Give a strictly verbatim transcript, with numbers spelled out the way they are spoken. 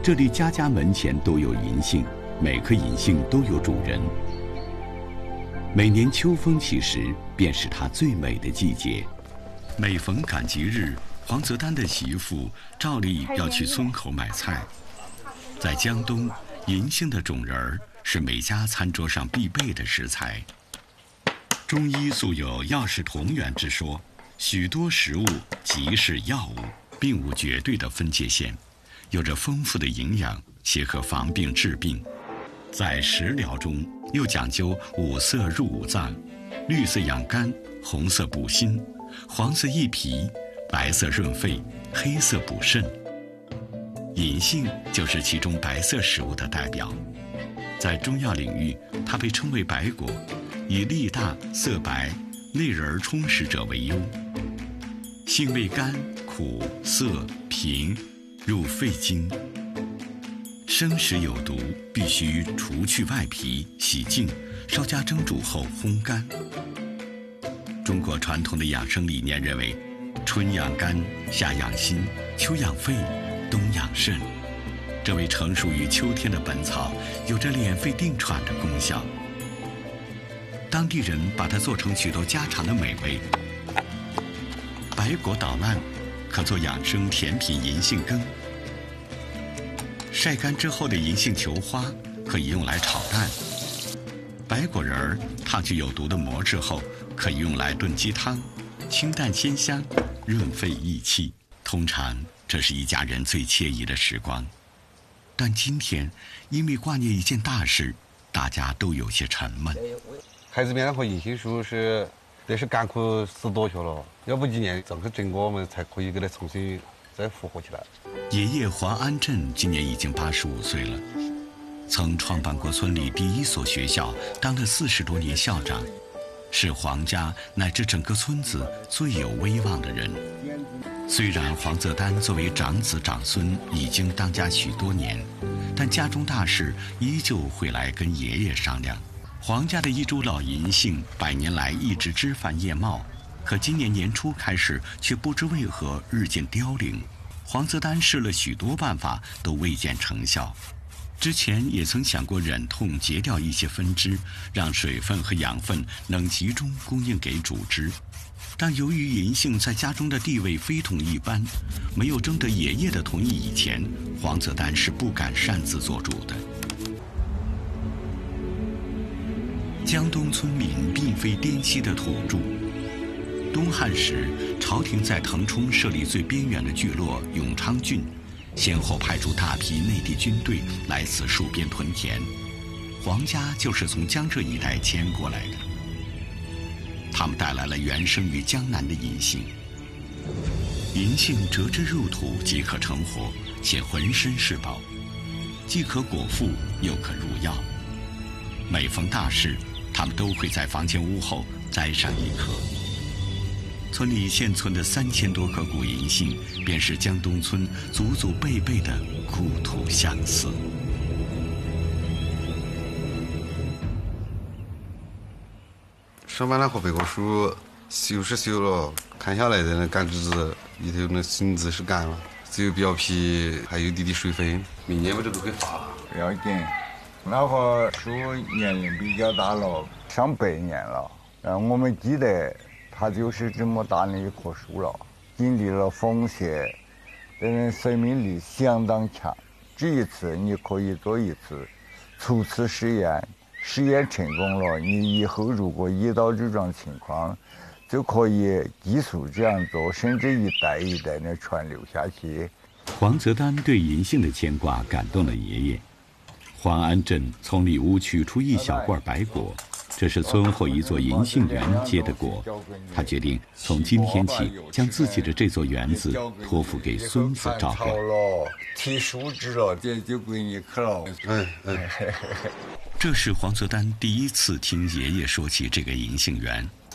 这里家家门前都有银杏，每棵银杏都有主人。每年秋风起时，便是它最美的季节。每逢赶集日，黄泽丹的媳妇照例要去村口买菜。在江东，银杏的种仁儿是每家餐桌上必备的食材。中医素有药食同源之说，许多食物即是药物，并无绝对的分界线，有着丰富的营养，协和防病治病。在食疗中，又讲究五色入五脏，绿色养肝，红色补心，黄色益脾，白色润肺，黑色补肾。银杏就是其中白色食物的代表。在中药领域，它被称为白果，以粒大、色白、内仁充实者为优。性味甘、苦、涩、平，入肺经。生食有毒，必须除去外皮，洗净，稍加蒸煮后烘干。中国传统的养生理念认为，春养肝，夏养心，秋养肺，冬养肾。这味成熟于秋天的本草，有着敛肺定喘的功效。当地人把它做成许多家常的美味。白果捣烂，可做养生甜品银杏羹。晒干之后的银杏球花可以用来炒蛋。白果仁儿烫去有毒的膜之后，可以用来炖鸡汤，清淡鲜香，润肺益气。通常这是一家人最惬意的时光。但今天因为挂念一件大事，大家都有些沉闷。 孩子们那棵银杏树是那是干枯死多去了，要不今年正好整个我们才可以给它重新再复活起来。 爷爷黄安镇今年已经八十五岁了，曾创办过村里第一所学校，当了四十多年校长，是黄家乃至整个村子最有威望的人。虽然黄泽丹作为长子长孙已经当家许多年，但家中大事依旧会来跟爷爷商量。黄家的一株老银杏百年来一直枝繁叶茂，可今年年初开始却不知为何日渐凋零。黄泽丹试了许多办法，都未见成效。之前也曾想过忍痛截掉一些分支，让水分和养分能集中供应给主枝，但由于银杏在家中的地位非同一般，没有征得爷爷的同意以前，黄泽丹是不敢擅自做主的。江东村民并非滇西的土著。东汉时，朝廷在腾冲设立最边远的聚落永昌郡，先后派出大批内地军队来此戍边屯田。黄家就是从江浙一带迁过来的。他们带来了原生于江南的银杏。银杏折枝入土即可成活，且浑身是宝，既可果腹，又可入药。每逢大事，他们都会在房前屋后栽上一棵。村里现存的三千多棵古银杏，便是江东村祖祖辈辈的故土相思。 上班那棵白果树修是修了，看下来的那干枝子里头那芯子是干了，只有表皮还有滴滴水分。明年我这都会发了。 不要紧，那棵树年龄比较大了，上百年了。然后我们记得它就是这么大的一棵树了，经历了风雪，这人生命力相当强。这一次你可以做一次初次试验，试验成功了，你以后如果遇到这种情况，就可以继续这样做，甚至一代一代的传流下去。 黄泽丹对银杏的牵挂感动了爷爷。黄安镇从里屋取出一小罐白果，这是村后一座银杏园结的果。他决定从今天起将自己的这座园子托付给孙子照管。 提树枝了，这就归你去了。 嗯嗯。 这是黄泽丹第一次听爷爷说起这个银杏园。